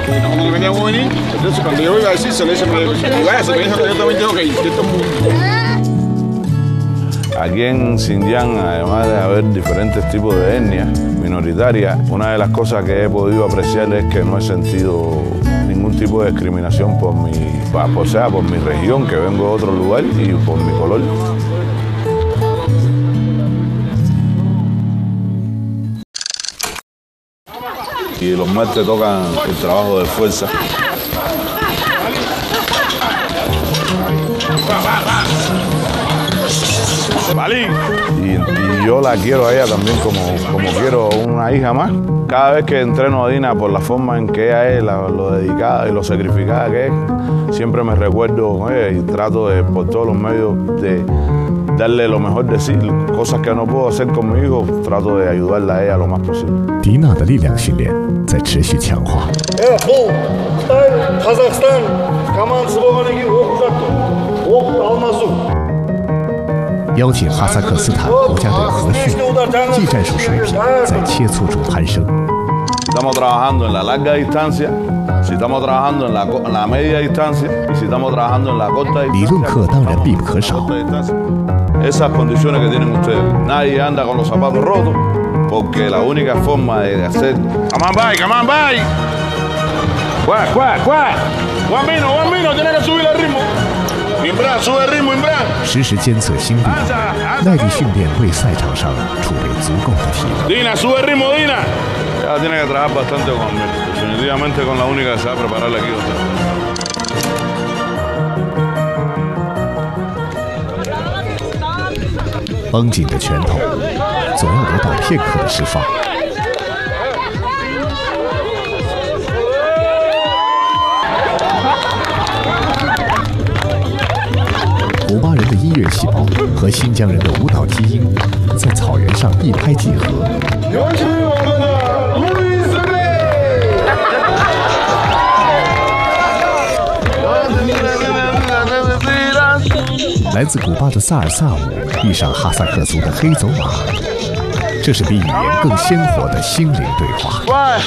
Cuando queríamos venir, entonces cuando yo iba a decir, se le dice, vaya, se me dijo que yo también tengo que ir. Aquí en Xinjiang, además de haber diferentes tipos de etnias minoritarias, una de las cosas que he podido apreciar es que no he sentido ningún tipo de discriminación por mi región, que vengo de otro lugar, y por mi color. Y los martes tocan el trabajo de fuerza. Y yo la quiero a ella también como quiero una hija más. Cada vez que entreno a Dina por la forma en que ella es, lo dedicada y lo sacrificada que es, siempre me recuerdo con ella y trato de, por todos los medios, de darle lo mejor de sí. Cosas que no puedo hacer con mi hijo, trato de ayudarla a ella lo más posible. 迪娜的力量训练在持续强化。 邀请哈萨克斯坦国家队合训，技战术水平在切磋中攀升。 Estamos trabajando en la larga distancia, si estamos trabajando en la media distancia y si estamos trabajando en la corta distancia. 理论课当然必不可少。 Esas condiciones que tienen ustedes. Nadie anda con los zapatos rotos porque la única forma de hacer. Come on, bye, come on, bye. Cuá. One minute, tiene que subir el ritmo. Imbran, sube el ritmo, Imbran. 实时监测心率，耐力训练为赛场上储备足够的体能。 Dina, sube el ritmo, Dina. Ya tiene que trabajar bastante conmigo. Definitivamente con la única que se va a preparar aquí. 绷紧的拳头，总要得到片刻的释放。古巴人的音乐细胞和新疆人的舞蹈基因在草原上一拍即合。来自古巴的萨尔萨舞遇上哈萨克族的黑走马，这是比语言更鲜活的心灵对话。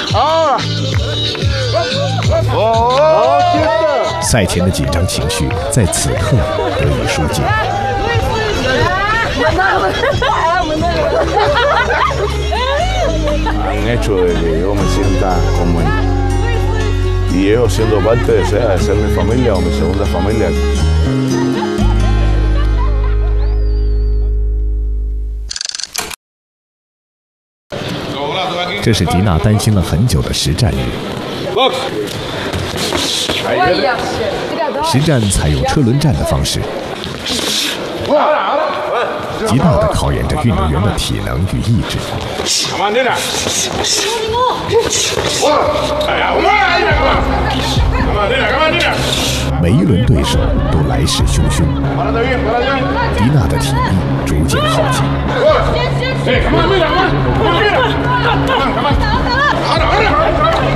赛前的紧张情绪在此刻得以疏解。 Han hecho de que yo me sienta como y ellos siendo parte de ser mi familia o mi segunda familia. 这是迪娜担心了很久的实战日。实战采用车轮战的方式，极大地考验着运动员的体能与意志。每一轮对手都来势汹汹，迪娜的体力逐渐耗尽。 Come on, mira.